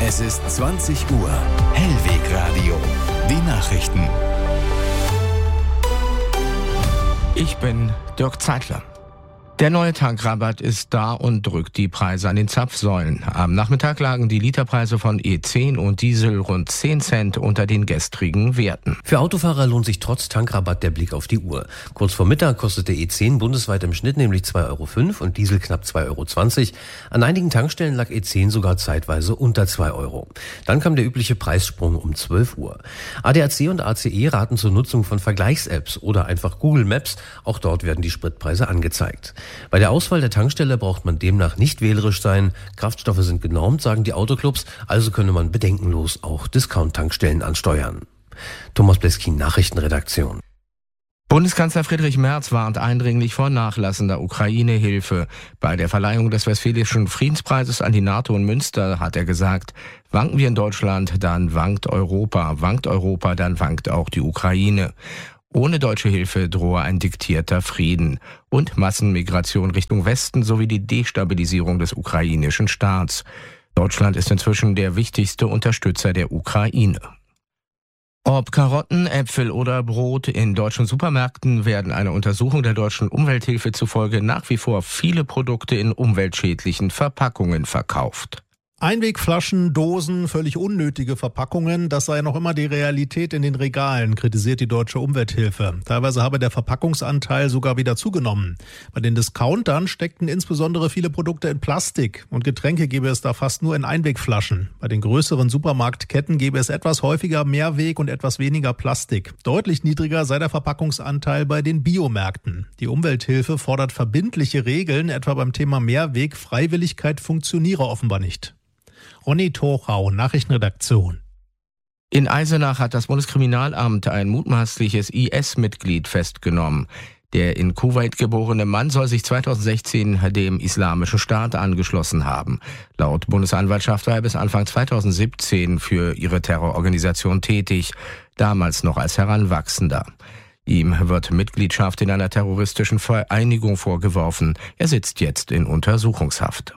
Es ist 20 Uhr. Hellwegradio. Die Nachrichten. Ich bin Dirk Zeitler. Der neue Tankrabatt ist da und drückt die Preise an den Zapfsäulen. Am Nachmittag lagen die Literpreise von E10 und Diesel rund 10 Cent unter den gestrigen Werten. Für Autofahrer lohnt sich trotz Tankrabatt der Blick auf die Uhr. Kurz vor Mittag kostete E10 bundesweit im Schnitt nämlich 2,05 € und Diesel knapp 2,20 €. An einigen Tankstellen lag E10 sogar zeitweise unter 2 €. Dann kam der übliche Preissprung um 12 Uhr. ADAC und ACE raten zur Nutzung von Vergleichs-Apps oder einfach Google Maps. Auch dort werden die Spritpreise angezeigt. Bei der Auswahl der Tankstelle braucht man demnach nicht wählerisch sein. Kraftstoffe sind genormt, sagen die Autoclubs, also könne man bedenkenlos auch Discount-Tankstellen ansteuern. Thomas Bleskin, Nachrichtenredaktion. Bundeskanzler Friedrich Merz warnt eindringlich vor nachlassender Ukraine-Hilfe. Bei der Verleihung des Westfälischen Friedenspreises an die NATO in Münster hat er gesagt, wanken wir in Deutschland, dann wankt Europa, dann wankt auch die Ukraine. Ohne deutsche Hilfe drohe ein diktierter Frieden und Massenmigration Richtung Westen sowie die Destabilisierung des ukrainischen Staats. Deutschland ist inzwischen der wichtigste Unterstützer der Ukraine. Ob Karotten, Äpfel oder Brot, in deutschen Supermärkten werden einer Untersuchung der deutschen Umwelthilfe zufolge nach wie vor viele Produkte in umweltschädlichen Verpackungen verkauft. Einwegflaschen, Dosen, völlig unnötige Verpackungen, das sei noch immer die Realität in den Regalen, kritisiert die Deutsche Umwelthilfe. Teilweise habe der Verpackungsanteil sogar wieder zugenommen. Bei den Discountern steckten insbesondere viele Produkte in Plastik und Getränke gäbe es da fast nur in Einwegflaschen. Bei den größeren Supermarktketten gäbe es etwas häufiger Mehrweg und etwas weniger Plastik. Deutlich niedriger sei der Verpackungsanteil bei den Biomärkten. Die Umwelthilfe fordert verbindliche Regeln, etwa beim Thema Mehrweg. Freiwilligkeit funktioniere offenbar nicht. Ronny Tochau, Nachrichtenredaktion. In Eisenach hat das Bundeskriminalamt ein mutmaßliches IS-Mitglied festgenommen. Der in Kuwait geborene Mann soll sich 2016 dem Islamischen Staat angeschlossen haben. Laut Bundesanwaltschaft war er bis Anfang 2017 für ihre Terrororganisation tätig, damals noch als Heranwachsender. Ihm wird Mitgliedschaft in einer terroristischen Vereinigung vorgeworfen. Er sitzt jetzt in Untersuchungshaft.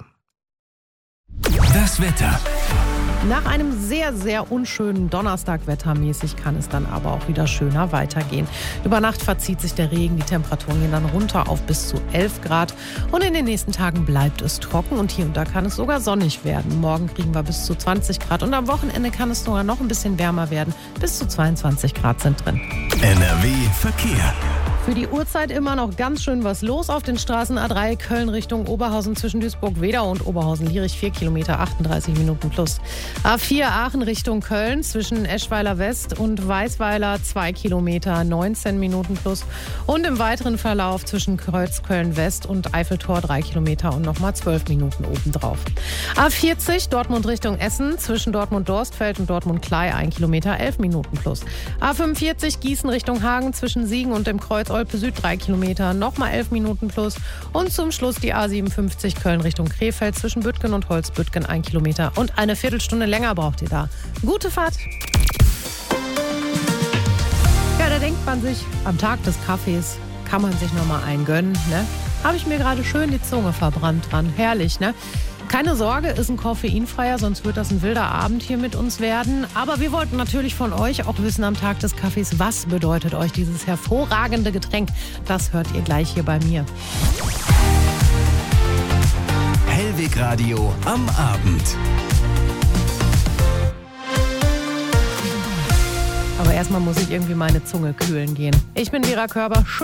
Das Wetter. Nach einem sehr, sehr unschönen Donnerstag wettermäßig kann es dann aber auch wieder schöner weitergehen. Über Nacht verzieht sich der Regen, die Temperaturen gehen dann runter auf bis zu 11 Grad. Und in den nächsten Tagen bleibt es trocken und hier und da kann es sogar sonnig werden. Morgen kriegen wir bis zu 20 Grad und am Wochenende kann es sogar noch ein bisschen wärmer werden. Bis zu 22 Grad sind drin. NRW Verkehr. Für die Uhrzeit immer noch ganz schön was los auf den Straßen A3 Köln Richtung Oberhausen zwischen Duisburg-Wedau und Oberhausen-Lierich 4 Kilometer, 38 Minuten plus. A4 Aachen Richtung Köln zwischen Eschweiler West und Weißweiler 2 Kilometer, 19 Minuten plus. Und im weiteren Verlauf zwischen Kreuzköln West und Eiffeltor 3 Kilometer und nochmal 12 Minuten obendrauf. A40 Dortmund Richtung Essen zwischen Dortmund-Dorstfeld und Dortmund-Klei 1 Kilometer, 11 Minuten plus. A45 Gießen Richtung Hagen zwischen Siegen und dem Kreuz Olpe Süd 3 Kilometer, nochmal 11 Minuten plus. Und zum Schluss die A57 Köln Richtung Krefeld zwischen Büttgen und Holzbüttgen 1 Kilometer. Und eine Viertelstunde länger braucht ihr da. Gute Fahrt! Ja, da denkt man sich, am Tag des Kaffees kann man sich nochmal einen gönnen, ne? Habe ich mir gerade schön die Zunge verbrannt dran. Herrlich, ne? Keine Sorge, ist ein koffeinfreier, sonst wird das ein wilder Abend hier mit uns werden. Aber wir wollten natürlich von euch auch wissen am Tag des Kaffees, was bedeutet euch dieses hervorragende Getränk? Das hört ihr gleich hier bei mir. Hellwegradio am Abend. Aber erstmal muss ich irgendwie meine Zunge kühlen gehen. Ich bin Vera Körber.